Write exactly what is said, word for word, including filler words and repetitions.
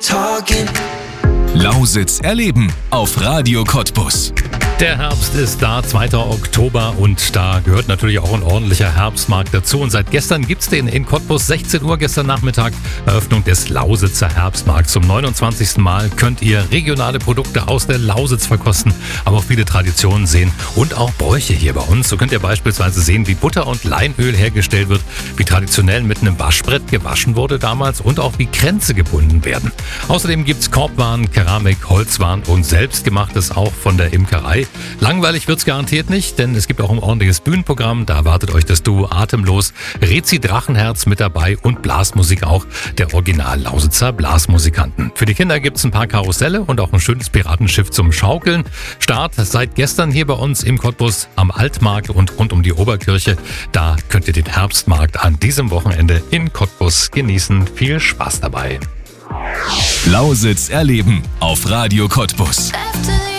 talking. Lausitz erleben auf Radio Cottbus. Der Herbst ist da, zweiter Oktober, und da gehört natürlich auch ein ordentlicher Herbstmarkt dazu. Und seit gestern gibt's den in Cottbus, sechzehn Uhr gestern Nachmittag, Eröffnung des Lausitzer Herbstmarkts. Zum neunundzwanzigsten Mal könnt ihr regionale Produkte aus der Lausitz verkosten, aber auch viele Traditionen sehen und auch Bräuche hier bei uns. So könnt ihr beispielsweise sehen, wie Butter und Leinöl hergestellt wird, wie traditionell mit einem Waschbrett gewaschen wurde damals und auch wie Kränze gebunden werden. Außerdem gibt's Korbwaren, Keramik, Holzwaren und Selbstgemachtes auch von der Imkerei. Langweilig wird's garantiert nicht, denn es gibt auch ein ordentliches Bühnenprogramm. Da erwartet euch das Duo Atemlos, Rezi Drachenherz mit dabei und Blasmusik auch der Original-Lausitzer Blasmusikanten. Für die Kinder gibt's ein paar Karusselle und auch ein schönes Piratenschiff zum Schaukeln. Start seit gestern hier bei uns im Cottbus am Altmarkt und rund um die Oberkirche. Da könnt ihr den Herbstmarkt an diesem Wochenende in Cottbus genießen. Viel Spaß dabei. Lausitz erleben auf Radio Cottbus. After